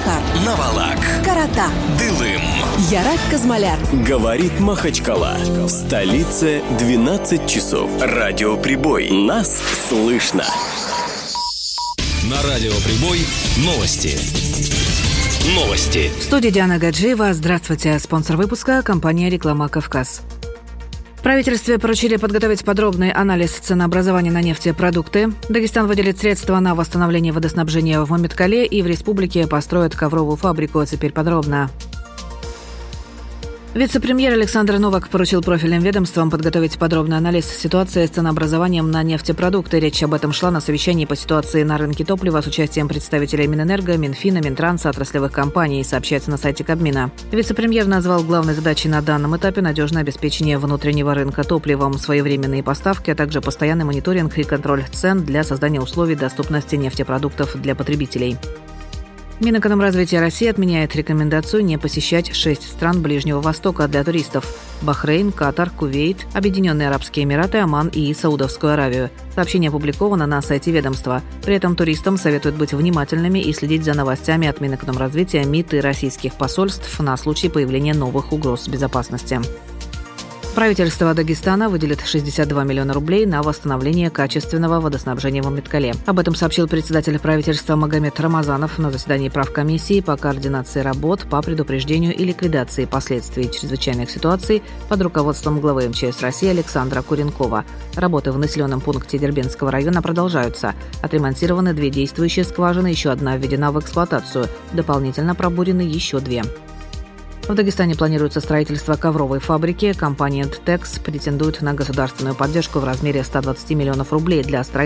Шахар, Навалак, Карата, Дылым, Ярак Казмаляр. Говорит Махачкала. В столице 12 часов. Радиоприбой. Нас слышно. на Радиоприбой новости. В студии Диана Гаджиева. Здравствуйте. Спонсор выпуска – компания «Реклама Кавказ». В правительстве поручили подготовить подробный анализ ценообразования на нефтепродукты. Дагестан выделит средства на восстановление водоснабжения в Мамиткале и в республике построят ковровую фабрику. Теперь подробно. Вице-премьер Александр Новак поручил профильным ведомствам подготовить подробный анализ ситуации с ценообразованием на нефтепродукты. Речь об этом шла на совещании по ситуации на рынке топлива с участием представителей Минэнерго, Минфина, Минтранса, отраслевых компаний, сообщается на сайте Кабмина. Вице-премьер назвал главной задачей на данном этапе надежное обеспечение внутреннего рынка топливом, своевременные поставки, а также постоянный мониторинг и контроль цен для создания условий доступности нефтепродуктов для потребителей. Минэкономразвития России отменяет рекомендацию не посещать 6 стран Ближнего Востока для туристов – Бахрейн, Катар, Кувейт, Объединенные Арабские Эмираты, Оман и Саудовскую Аравию. Сообщение опубликовано на сайте ведомства. При этом туристам советуют быть внимательными и следить за новостями от Минэкономразвития, МИД и российских посольств на случай появления новых угроз безопасности. Правительство Дагестана выделит 62 миллиона рублей на восстановление качественного водоснабжения в Мамиткале. Об этом сообщил председатель правительства Магомед Рамазанов на заседании правкомиссии по координации работ по предупреждению и ликвидации последствий чрезвычайных ситуаций под руководством главы МЧС России Александра Куренкова. Работы в населенном пункте Дербентского района продолжаются. Отремонтированы 2 действующие скважины, еще одна введена в эксплуатацию. Дополнительно пробурены еще 2. В Дагестане планируется строительство ковровой фабрики. Компания «Дтекс» претендует на государственную поддержку в размере 120 миллионов рублей для строительства